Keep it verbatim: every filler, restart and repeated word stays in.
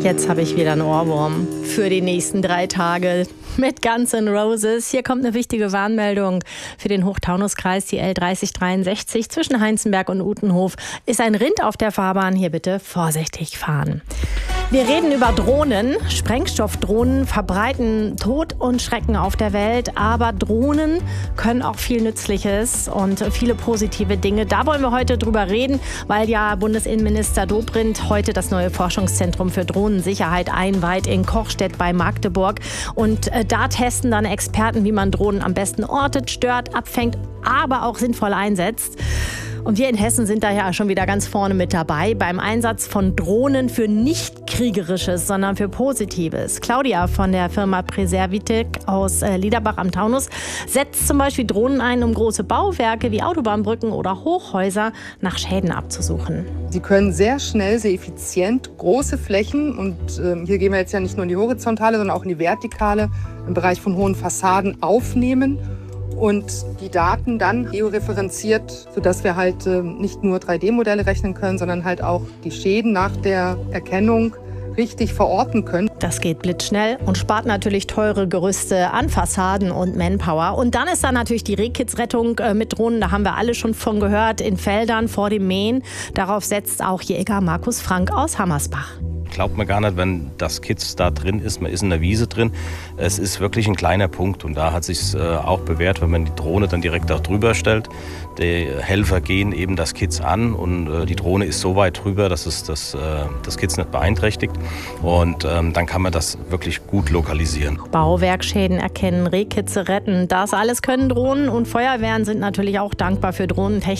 Jetzt habe ich wieder einen Ohrwurm für die nächsten drei Tage mit Guns N' Roses. Hier kommt eine wichtige Warnmeldung für den Hochtaunuskreis. Die L dreißig dreiundsechzig zwischen Heinzenberg und Utenhof ist ein Rind auf der Fahrbahn. Hier bitte vorsichtig fahren. Wir reden über Drohnen. Sprengstoffdrohnen verbreiten Tod und Schrecken auf der Welt. Aber Drohnen können auch viel Nützliches und viele positive Dinge. Da wollen wir heute drüber reden, weil ja Bundesinnenminister Dobrindt heute das neue Forschungszentrum für Drohnensicherheit einweiht in Kochstedt bei Magdeburg. Und äh, da testen dann Experten, wie man Drohnen am besten ortet, stört, abfängt, aber auch sinnvoll einsetzt. Und wir in Hessen sind da ja schon wieder ganz vorne mit dabei beim Einsatz von Drohnen für nicht kriegerisches, sondern für Positives. Claudia von der Firma Preservitec aus Liederbach am Taunus setzt zum Beispiel Drohnen ein, um große Bauwerke wie Autobahnbrücken oder Hochhäuser nach Schäden abzusuchen. Sie können sehr schnell, sehr effizient große Flächen, und äh, hier gehen wir jetzt ja nicht nur in die horizontale, sondern auch in die vertikale, im Bereich von hohen Fassaden aufnehmen und die Daten dann georeferenziert, sodass wir halt äh, nicht nur drei D Modelle rechnen können, sondern halt auch die Schäden nach der Erkennung richtig verorten können. Das geht blitzschnell und spart natürlich teure Gerüste an Fassaden und Manpower. Und dann ist da natürlich die Rehkitzrettung äh, mit Drohnen. Da haben wir alle schon von gehört, in Feldern vor dem Mähen. Darauf setzt auch Jäger Markus Frank aus Hammersbach. Glaubt man gar nicht, wenn das Kitz da drin ist, man ist in der Wiese drin. Es ist wirklich ein kleiner Punkt und da hat sich äh, auch bewährt, wenn man die Drohne dann direkt auch drüber stellt. Die Helfer gehen eben das Kitz an und äh, die Drohne ist so weit drüber, dass es das, äh, das Kitz nicht beeinträchtigt, und ähm, dann kann man das wirklich gut lokalisieren. Bauwerkschäden erkennen, Rehkitze retten, das alles können Drohnen, und Feuerwehren sind natürlich auch dankbar für Drohnentechnik.